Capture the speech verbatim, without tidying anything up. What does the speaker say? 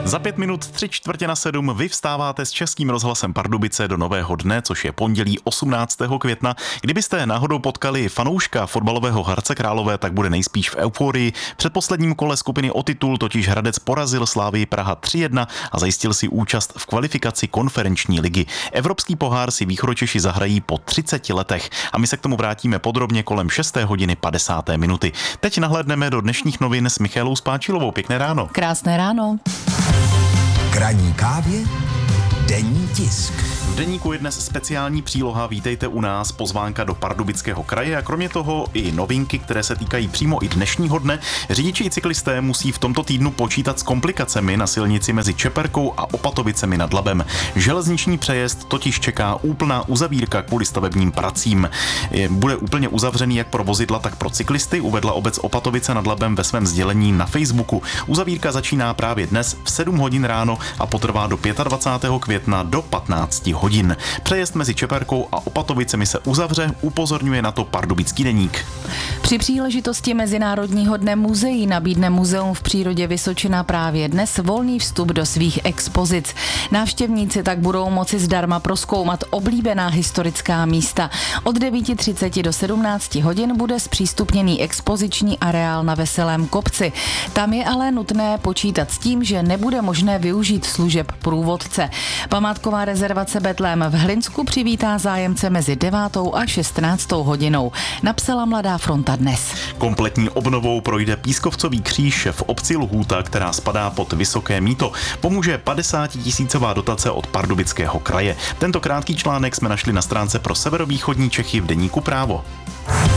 Za pět minut tři čtvrtě na sedm vy vstáváte s Českým rozhlasem Pardubice do nového dne, což je pondělí osmnáctého května. Kdybyste náhodou potkali fanouška fotbalového Hradce Králové, tak bude nejspíš v euforii. V předposledním kole skupiny o titul totiž Hradec porazil Slavii Praha tři jedna a zajistil si účast v kvalifikaci konferenční ligy. Evropský pohár si Východočeši zahrají po třiceti letech a my se k tomu vrátíme podrobně kolem šesté hodiny padesáté minuty. Teď nahlédneme do dnešních novin s Michaelou Spáčilovou. Pěkné ráno. Krásné ráno. K ranní kávě denní tisk. V deníku je dnes speciální příloha, vítejte u nás, pozvánka do Pardubického kraje a kromě toho i novinky, které se týkají přímo i dnešního dne. Řidiči i cyklisté musí v tomto týdnu počítat s komplikacemi na silnici mezi Čeperkou a Opatovicemi nad Labem. Železniční přejezd totiž čeká úplná uzavírka kvůli stavebním pracím. Bude úplně uzavřený jak pro vozidla, tak pro cyklisty, uvedla obec Opatovice nad Labem ve svém sdělení na Facebooku. Uzavírka začíná právě dnes v sedm hodin ráno a potrvá do dvacátého pátého května do patnácti hodin. Přejezd mezi Čeperkou a Opatovicemi se uzavře, upozorňuje na to Pardubický deník. Při příležitosti Mezinárodního dne muzeí nabídne Muzeum v přírodě Vysočina právě dnes volný vstup do svých expozic. Návštěvníci tak budou moci zdarma prozkoumat oblíbená historická místa. Od devět třicet do sedmnácti hodin bude zpřístupněný expoziční areál na Veselém kopci. Tam je ale nutné počítat s tím, že nebude možné využít služeb průvodce. Památková rezervace Betlém v Hlinsku přivítá zájemce mezi devátou a šestnáctou hodinou, napsala Mladá fronta dnes. Kompletní obnovou projde Pískovcový kříž v obci Lhůta, která spadá pod Vysoké Mýto. Pomůže padesátitisícová dotace od Pardubického kraje. Tento krátký článek jsme našli na stránce pro severovýchodní Čechy v deníku Právo.